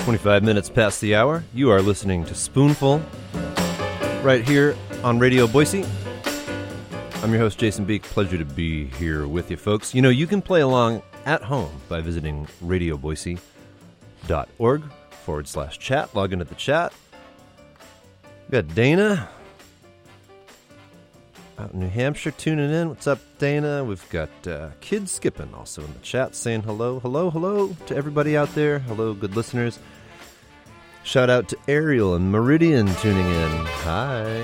25 minutes past the hour. You are listening to Spoonful right here on Radio Boise. I'm your host, Jason Beek. Pleasure to be here with you, folks. You know, you can play along at home by visiting radioboise.org/chat. Log into the chat. We got Dana out in New Hampshire tuning in. What's up, Dana? We've got Kid Skipping also in the chat saying hello, hello, hello to everybody out there. Hello, good listeners. Shout out to Ariel and Meridian tuning in. Hi.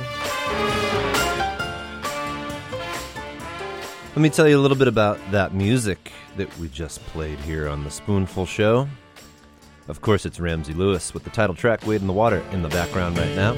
Let me tell you a little bit about that music that we just played here on the Spoonful Show. Of course, it's Ramsey Lewis with the title track, Wade in the Water, in the background right now.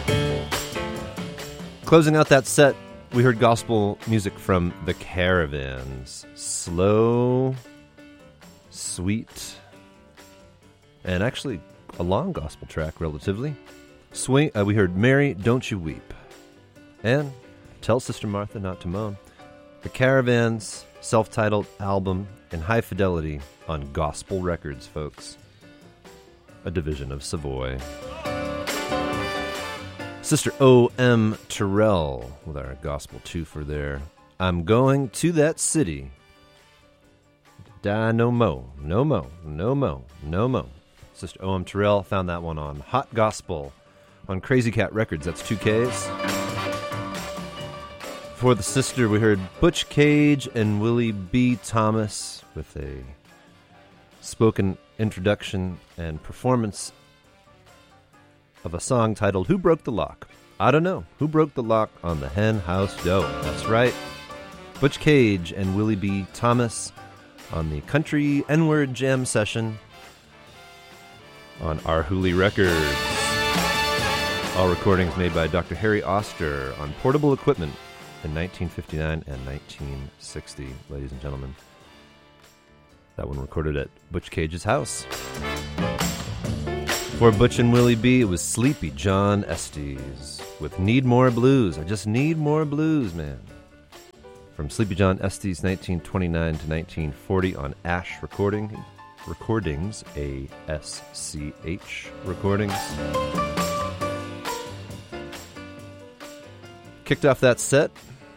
Closing out that set, we heard gospel music from the Caravans. Slow, sweet, and actually a long gospel track, relatively. We heard Mary, Don't You Weep, and Tell Sister Martha Not to Moan. The Caravans' self-titled album in high fidelity on Gospel Records, folks. A division of Savoy. Sister O.M. Terrell with our gospel twofer there. I'm going to that city. Die no mo, no mo, no mo, no mo. Sister O.M. Terrell found that one on Hot Gospel on Crazy Cat Records. That's 2 Ks. For the sister, we heard Butch Cage and Willie B. Thomas with a spoken introduction and performance of a song titled Who Broke the Lock? I don't know. Who broke the lock on the Hen House Dough? That's right. Butch Cage and Willie B. Thomas on the Country N-Word Jam session on Our Hooli Records. All recordings made by Dr. Harry Oster on portable equipment in 1959 and 1960, ladies and gentlemen. That one recorded at Butch Cage's house. For Butch and Willie B, it was Sleepy John Estes with Need More Blues. I just need more blues, man. From Sleepy John Estes, 1929 to 1940 on Ash Recordings, ASCH Recordings. Kicked off that set.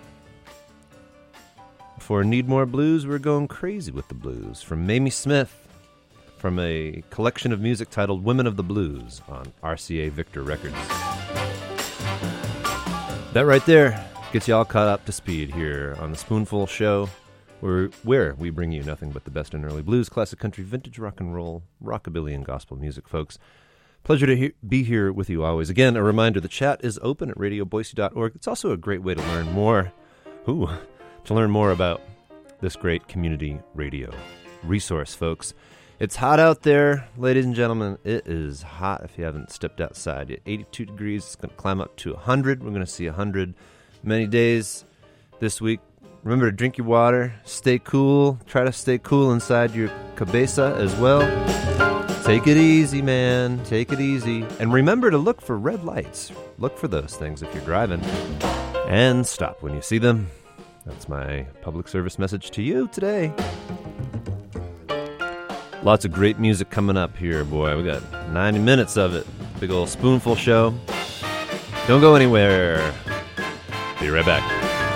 For Need More Blues, we're going crazy with the blues. From Mamie Smith, from a collection of music titled Women of the Blues on RCA Victor Records. That right there gets you all caught up to speed here on the Spoonful Show, where we bring you nothing but the best in early blues, classic country, vintage rock and roll, rockabilly, and gospel music, folks. Pleasure to be here with you always. Again, a reminder, the chat is open at radioboise.org. It's also a great way to learn more. To learn more about this great community radio resource, folks. It's hot out there, ladies and gentlemen. It is hot if you haven't stepped outside. At 82 degrees, it's going to climb up to 100. We're going to see 100 many days this week. Remember to drink your water, stay cool. Try to stay cool inside your cabeza as well. Take it easy, man. Take it easy. And remember to look for red lights. Look for those things if you're driving. And stop when you see them. That's my public service message to you today. Lots of great music coming up here, boy. We got 90 minutes of it. Big old Spoonful Show. Don't go anywhere. Be right back.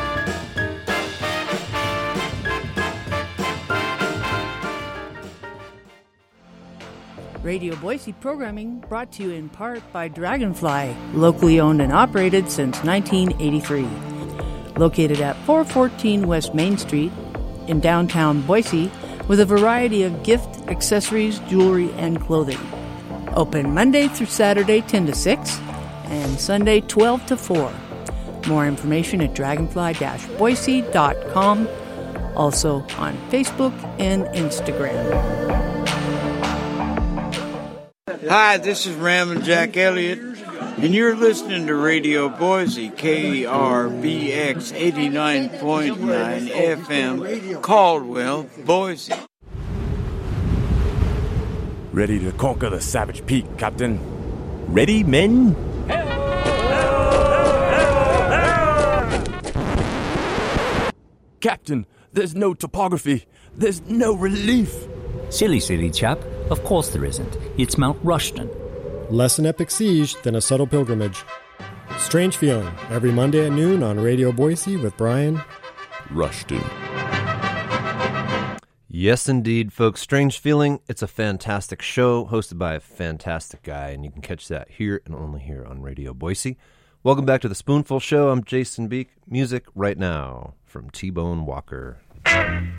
Radio Boise programming brought to you in part by Dragonfly, locally owned and operated since 1983. Located at 414 West Main Street in downtown Boise, with a variety of gift, accessories, jewelry, and clothing. Open Monday through Saturday 10 to 6 and Sunday 12 to 4. More information at dragonfly-boise.com. Also on Facebook and Instagram. Hi, this is Ramblin' Jack Elliott, and you're listening to Radio Boise, KRBX 89.9 FM, Caldwell, Boise. Ready to conquer the Savage Peak, Captain? Ready, men? Captain, there's no topography. There's no relief. Silly chap. Of course there isn't. It's Mount Rushton. Less an epic siege than a subtle pilgrimage. Strange Feeling, every Monday at noon on Radio Boise with Brian Rushton. Yes, indeed, folks. Strange Feeling. It's a fantastic show hosted by a fantastic guy, and you can catch that here and only here on Radio Boise. Welcome back to the Spoonful Show. I'm Jason Beek. Music right now from T-Bone Walker.